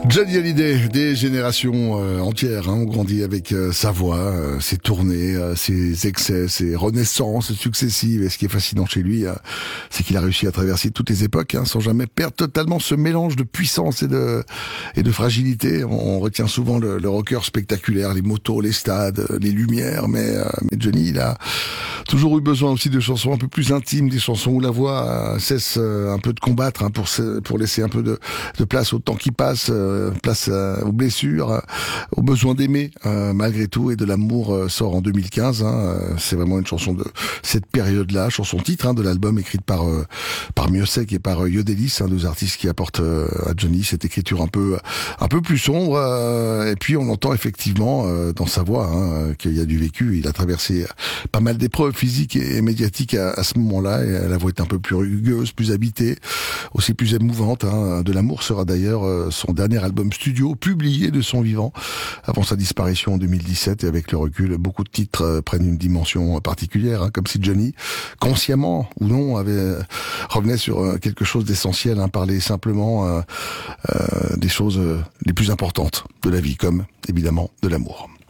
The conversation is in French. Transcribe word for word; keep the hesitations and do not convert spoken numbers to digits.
Johnny Hallyday, des générations euh, entières hein, ont grandi avec euh, sa voix, euh, ses tournées, euh, ses excès, ses renaissances successives. Et ce qui est fascinant chez lui, euh, c'est qu'il a réussi à traverser toutes les époques hein, sans jamais perdre totalement ce mélange de puissance et de et de fragilité. On, on retient souvent le, le rocker spectaculaire, les motos, les stades, les lumières, mais, euh, mais Johnny, il a toujours eu besoin aussi de chansons un peu plus intimes, des chansons où la voix euh, cesse euh, un peu de combattre hein, pour se, pour laisser un peu de, de place au temps qui passe. Euh, place euh, aux blessures, euh, au besoin d'aimer euh, malgré tout, et de l'amour euh, sort en deux mille quinze. Hein, euh, c'est vraiment une chanson de cette période-là, chanson titre hein, de l'album, écrite par euh, par Miossec et par euh, Yodelis, hein, deux artistes qui apportent euh, à Johnny cette écriture un peu un peu plus sombre. Euh, et puis on entend effectivement euh, dans sa voix hein, qu'il y a du vécu. Il a traversé pas mal d'épreuves physiques et médiatiques à, à ce moment-là. Et la voix est un peu plus rugueuse, plus habitée, aussi plus émouvante. Hein. De l'amour sera d'ailleurs euh, son dernier album studio publié de son vivant avant sa disparition en deux mille dix-sept. Et avec le recul, beaucoup de titres euh, prennent une dimension particulière, hein, comme si Johnny, consciemment ou non, avait euh, revenait sur euh, quelque chose d'essentiel, hein, parler simplement euh, euh, des choses euh, les plus importantes de la vie, comme évidemment de l'amour.